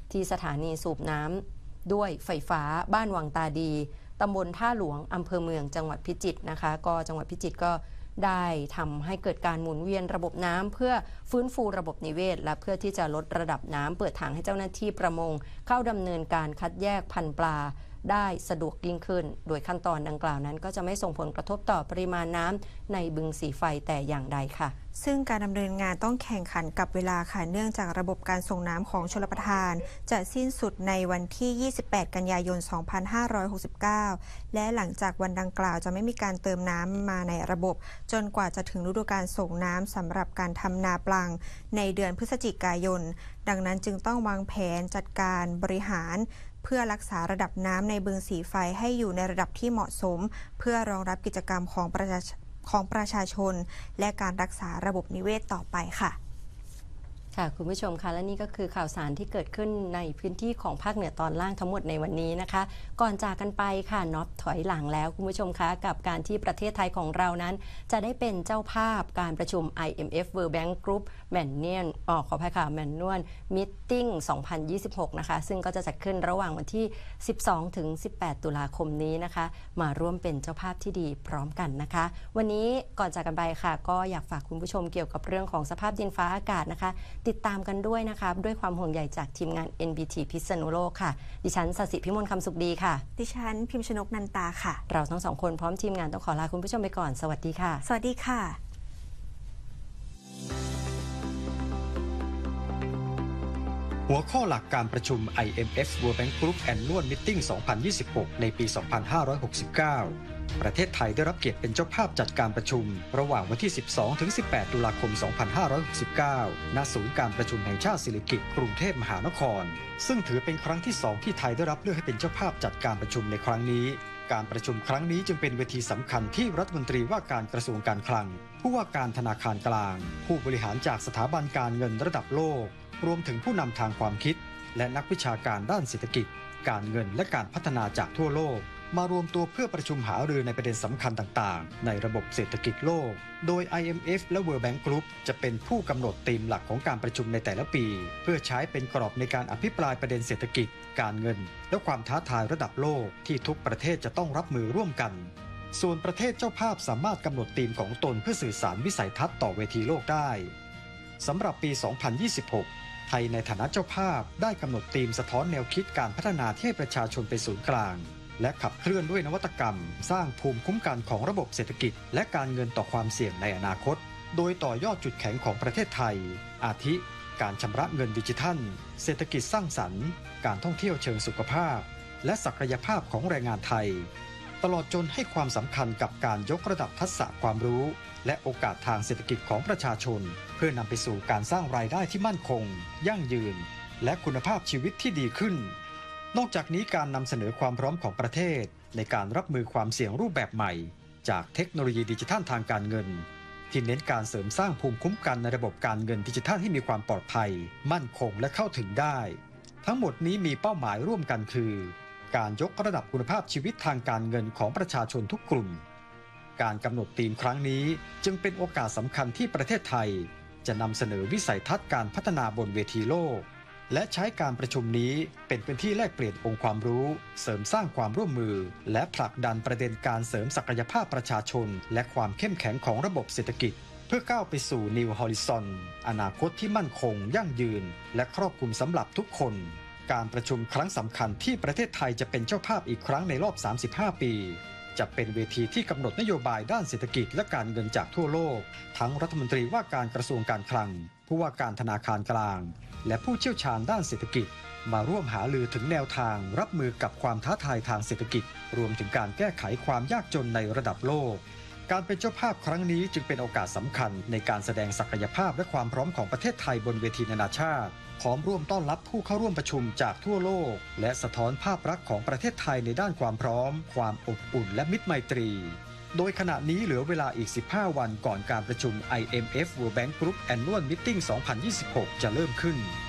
ที่สถานีสูบน้ำด้วยไฟฟ้าบ้านวังตาดีตำบลท่าหลวงอำเภอเมืองจังหวัดพิจิตรนะคะก็จังหวัดพิจิตรก็ได้ทำให้เกิดการหมุนเวียนระบบน้ำเพื่อฟื้นฟูระบบนิเวศและเพื่อที่จะลดระดับน้ำเปิดทางให้เจ้าหน้าที่ประมงเข้าดำเนินการคัดแยกพันธุ์ปลาได้สะดวกยิ่งขึ้นโดยขั้นตอนดังกล่าวนั้นก็จะไม่ส่งผลกระทบต่อปริมาณน้ำในบึงสีไฟแต่อย่างใดค่ะซึ่งการดำเนินงานต้องแข่งขันกับเวลาค่ะเนื่องจากระบบการส่งน้ำของชลประทานจะสิ้นสุดในวันที่ 28 กันยายน 2569 และหลังจากวันดังกล่าวจะไม่มีการเติมน้ำมาในระบบจนกว่าจะถึงฤดูกาลส่งน้ำสำหรับการทำนาปลังในเดือนพฤศจิกายนดังนั้นจึงต้องวางแผนจัดการบริหารเพื่อรักษาระดับน้ำในบึงสีไฟให้อยู่ในระดับที่เหมาะสมเพื่อรองรับกิจกรรมของประชาชนและการรักษาระบบนิเวศต่อไปค่ะค่ะคุณผู้ชมคะและนี่ก็คือข่าวสารที่เกิดขึ้นในพื้นที่ของภาคเหนือตอนล่างทั้งหมดในวันนี้นะคะก่อนจากกันไปค่ะนับถอยหลังแล้วคุณผู้ชมคะกับการที่ประเทศไทยของเรานั้นจะได้เป็นเจ้าภาพการประชุม IMF World Bank Group Manual ขออภัยค่ะ Manual Meeting 2026 นะคะซึ่งก็จะจัดขึ้นระหว่างวันที่ 12 ถึง 18 ตุลาคมนี้นะคะมาร่วมเป็นเจ้าภาพที่ดีพร้อมกันนะคะวันนี้ก่อนจากกันไปค่ะก็อยากฝากคุณผู้ชมเกี่ยวกับเรื่องของสภาพดินฟ้าอากาศนะคะติดตามกันด้วยนะคะด้วยความห่วงใยจากทีมงาน NBT พิษณุโลกค่ะดิฉันศศิพิมลคำสุขดีค่ะดิฉันพิมพ์ชนกนันตาค่ะเราทั้งสองคนพร้อมทีมงานต้องขอลาคุณผู้ชมไปก่อนสวัสดีค่ะสวัสดีค่ะหัวข้อหลักการประชุม IMF World Bank Group Annual Meeting 2026 ในปี 2569 ประเทศไทยได้รับเกียรติเป็นเจ้าภาพจัดการประชุมระหว่างวันที่ 12-18 ตุลาคม 2569 ณ ศูนย์การประชุมแห่งชาติสิริกิติ์กรุงเทพมหานคร ซึ่งถือเป็นครั้งที่ 2 ที่ไทยได้รับเลือกให้เป็นเจ้าภาพจัดการประชุมในครั้งนี้การประชุมครั้งนี้จึงเป็นเวทีสำคัญที่รัฐมนตรีว่าการกระทรวงการคลังผู้ว่าการธนาคารกลางผู้บริหารจากสถาบันการเงินระดับโลกรวมถึงผู้นำทางความคิดและนักวิชาการด้านเศรษฐกิจการเงินและการพัฒนาจากทั่วโลกมารวมตัวเพื่อประชุมหารือในประเด็นสำคัญต่างๆในระบบเศรษฐกิจโลกโดย IMF และ World Bank Group จะเป็นผู้กำหนดธีมหลักของการประชุมในแต่ละปีเพื่อใช้เป็นกรอบในการอภิปรายประเด็นเศรษฐกิจการเงินและความท้าทายระดับโลกที่ทุกประเทศจะต้องรับมือร่วมกันส่วนประเทศเจ้าภาพสามารถกำหนดธีมของตนเพื่อสื่อสารวิสัยทัศน์ต่อเวทีโลกได้สำหรับปี 2026 ไทยในฐานะเจ้าภาพได้กำหนดธีมสะท้อนแนวคิดการพัฒนาที่ให้ประชาชนเป็นศูนย์กลางและขับเคลื่อนด้วยนวัตกรรมสร้างภูมิคุ้มกันของระบบเศรษฐกิจและการเงินต่อความเสี่ยงในอนาคตโดยต่อยอดจุดแข็งของประเทศไทยอาทิการชำระเงินดิจิทัลเศรษฐกิจสร้างสรรค์การท่องเที่ยวเชิงสุขภาพและศักยภาพของแรงงานไทยตลอดจนให้ความสำคัญกับการยกระดับทักษะความรู้และโอกาสทางเศรษฐกิจของประชาชนเพื่อนำไปสู่การสร้างรายได้ที่มั่นคงยั่งยืนและคุณภาพชีวิตที่ดีขึ้นนอกจากนี้การนำเสนอความพร้อมของประเทศในการรับมือความเสี่ยงรูปแบบใหม่จากเทคโนโลยีดิจิทัลทางการเงินที่เน้นการเสริมสร้างภูมิคุ้มกันในระบบการเงินดิจิทัลให้มีความปลอดภัยมั่นคงและเข้าถึงได้ทั้งหมดนี้มีเป้าหมายร่วมกันคือการยกระดับคุณภาพชีวิตทางการเงินของประชาชนทุกกลุ่มการกำหนดธีมครั้งนี้จึงเป็นโอกาสสำคัญที่ประเทศไทยจะนำเสนอวิสัยทัศน์การพัฒนาบนเวทีโลกและใช้การประชุมนี้เป็นพื้นที่แลกเปลี่ยนองค์ความรู้เสริมสร้างความร่วมมือและผลักดันประเด็นการเสริมศักยภาพประชาชนและความเข้มแข็งของระบบเศรษฐกิจเพื่อก้าวไปสู่ New Horizon อนาคตที่มั่นคงยั่งยืนและครอบคลุมสำหรับทุกคนการประชุมครั้งสำคัญที่ประเทศไทยจะเป็นเจ้าภาพอีกครั้งในรอบ 35 ปีจะเป็นเวทีที่กำหนดนโยบายด้านเศรษฐกิจและการเงินจากทั่วโลกทั้งรัฐมนตรีว่าการกระทรวงการคลังผู้ว่าการธนาคารกลางและผู้เชี่ยวชาญด้านเศรษฐกิจมาร่วมหารือถึงแนวทางรับมือกับความท้าทายทางเศรษฐกิจรวมถึงการแก้ไขความยากจนในระดับโลกการเป็นเจ้าภาพครั้งนี้จึงเป็นโอกาสสำคัญในการแสดงศักยภาพและความพร้อมของประเทศไทยบนเวทีนานาชาติพร้อมร่วมต้อนรับผู้เข้าร่วมประชุมจากทั่วโลกและสะท้อนภาพลักษณ์ของประเทศไทยในด้านความพร้อมความอบอุ่นและมิตรไมตรีโดยขณะนี้เหลือเวลาอีก 15 วันก่อนการประชุม IMF World Bank Group Annual Meeting 2026 จะเริ่มขึ้น